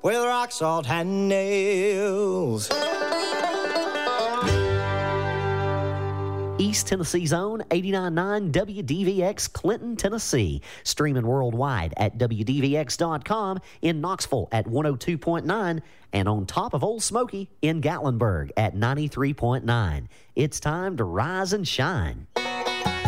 with rock salt and nails. East Tennessee's own 89.9 WDVX Clinton, Tennessee. Streaming worldwide at WDVX.com, in Knoxville at 102.9, and on top of Old Smoky in Gatlinburg at 93.9. It's time to rise and shine.